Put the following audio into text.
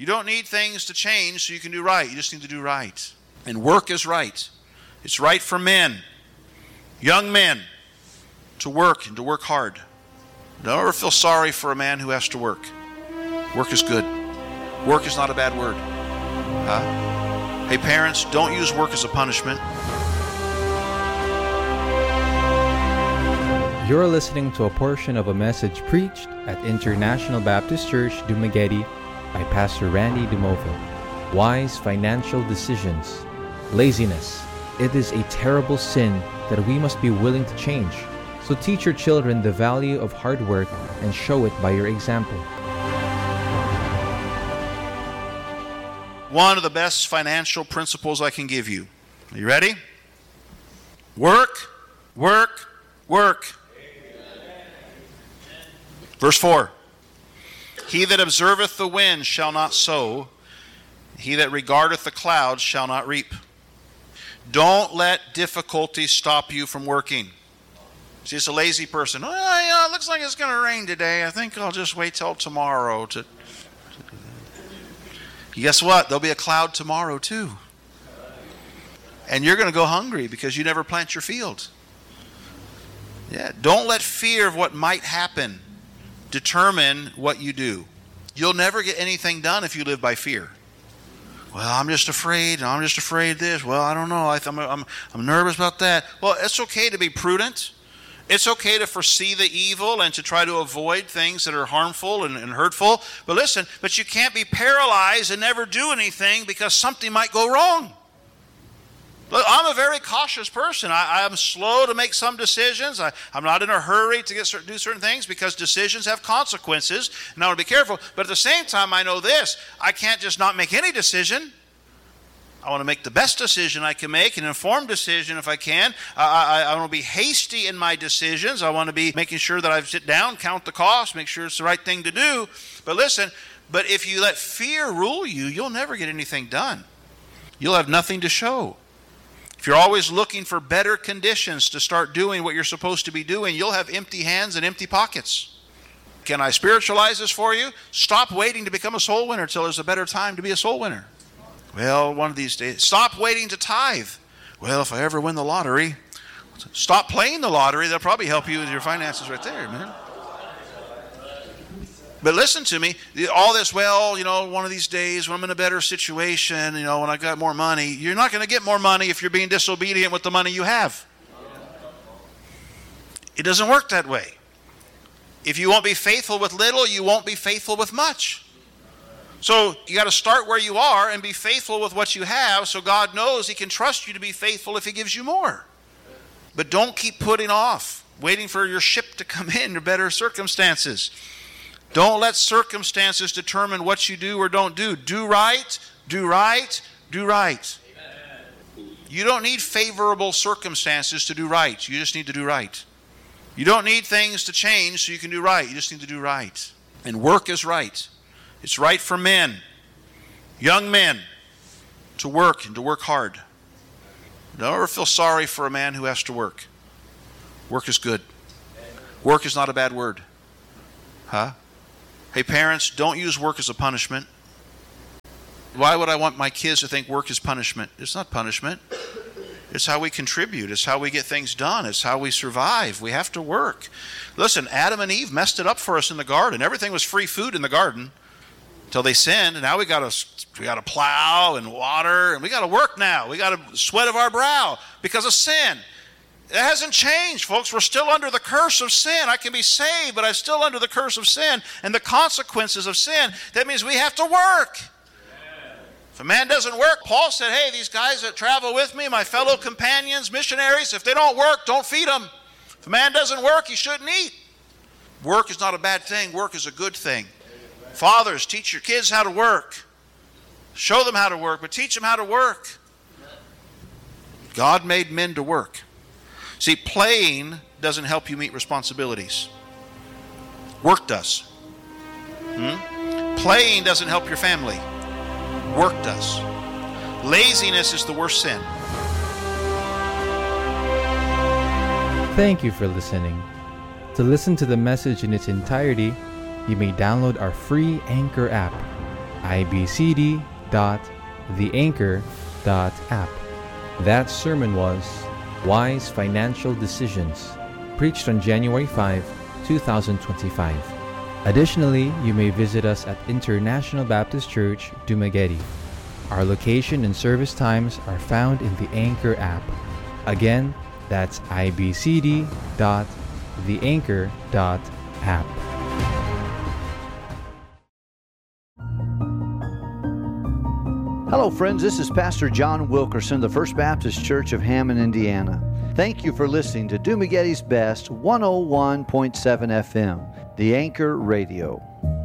You don't need things to change so you can do right. You just need to do right. And work is right. It's right for men, young men, to work and to work hard. Don't ever feel sorry for a man who has to work. Work is good. Work is not a bad word. Hey parents, don't use work as a punishment. You're listening to a portion of a message preached at International Baptist Church, Dumaguete by Pastor Randy DeMovo. Wise financial decisions. Laziness. It is a terrible sin that we must be willing to change. So teach your children the value of hard work and show it by your example. One of the best financial principles I can give you. Are you ready? Work, work, work. Verse 4. He that observeth the wind shall not sow. He that regardeth the clouds shall not reap. Don't let difficulties stop you from working. See, it's a lazy person. Oh, it looks like it's going to rain today. I think I'll just wait till tomorrow to... Guess what? There'll be a cloud tomorrow too. And you're going to go hungry because you never plant your field. Yeah, don't let fear of what might happen determine what you do. You'll never get anything done if you live by fear. Well, I'm just afraid. I'm just afraid of this. Well, I don't know. I'm nervous about that. Well, it's okay to be prudent. It's okay to foresee the evil and to try to avoid things that are harmful and hurtful. But listen, but you can't be paralyzed and never do anything because something might go wrong. Look, I'm a very cautious person. I'm slow to make some decisions. I'm not in a hurry to do certain things because decisions have consequences, and I want to be careful. But at the same time, I know this. I can't just not make any decision. I want to make the best decision I can make, an informed decision if I can. I want to be hasty in my decisions. I want to be making sure that I sit down, count the cost, make sure it's the right thing to do. But listen, but if you let fear rule you, you'll never get anything done. You'll have nothing to show. If you're always looking for better conditions to start doing what you're supposed to be doing, you'll have empty hands and empty pockets. Can I spiritualize this for you? Stop waiting to become a soul winner until there's a better time to be a soul winner. Well, one of these days. Stop waiting to tithe. Well, if I ever win the lottery. Stop playing the lottery. That'll probably help you with your finances right there, man. But listen to me. All this, well, one of these days when I'm in a better situation, when I got more money. You're not going to get more money if you're being disobedient with the money you have. It doesn't work that way. If you won't be faithful with little, you won't be faithful with much. So you got to start where you are and be faithful with what you have so God knows He can trust you to be faithful if He gives you more. But don't keep putting off, waiting for your ship to come in or better circumstances. Don't let circumstances determine what you do or don't do. Do right, do right, do right. Amen. You don't need favorable circumstances to do right. You just need to do right. You don't need things to change so you can do right. You just need to do right. And work is right. It's right for men, young men, to work and to work hard. Don't ever feel sorry for a man who has to work. Work is good. Work is not a bad word. Hey parents, don't use work as a punishment. Why would I want my kids to think work is punishment? It's not punishment. It's how we contribute. It's how we get things done. It's how we survive. We have to work. Listen, Adam and Eve messed it up for us in the garden. Everything was free food in the garden until they sinned, and now we got to plow and water, and we got to work now. We got to sweat of our brow because of sin. It hasn't changed, folks. We're still under the curse of sin. I can be saved, but I'm still under the curse of sin and the consequences of sin. That means we have to work. If a man doesn't work, Paul said, hey, these guys that travel with me, my fellow companions, missionaries, if they don't work, don't feed them. If a man doesn't work, he shouldn't eat. Work is not a bad thing. Work is a good thing. Fathers, teach your kids how to work. Show them how to work, but teach them how to work. God made men to work. See, playing doesn't help you meet responsibilities. Work does. Playing doesn't help your family. Work does. Laziness is the worst sin. Thank you for listening. To listen to the message in its entirety, you may download our free Anchor app. ibcd.theanchor.app. That sermon was Wise Financial Decisions, preached on January 5, 2025. Additionally, you may visit us at International Baptist Church, Dumaguete. Our location and service times are found in the Anchor app. Again, that's ibcd.theanchor.app. Hello, friends. This is Pastor John Wilkerson, the First Baptist Church of Hammond, Indiana. Thank you for listening to Dumaguete's Best 101.7 FM, the Anchor Radio.